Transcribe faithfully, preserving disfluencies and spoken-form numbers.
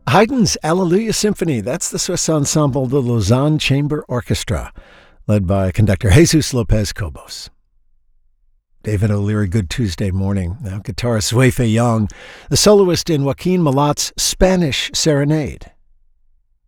Haydn's Alleluia Symphony. That's the Swiss ensemble, the Lausanne Chamber Orchestra, led by conductor Jesus Lopez Cobos. David O'Leary, good Tuesday morning. Now guitarist Wei Fei Yang, the soloist in Joaquin Malat's Spanish Serenade.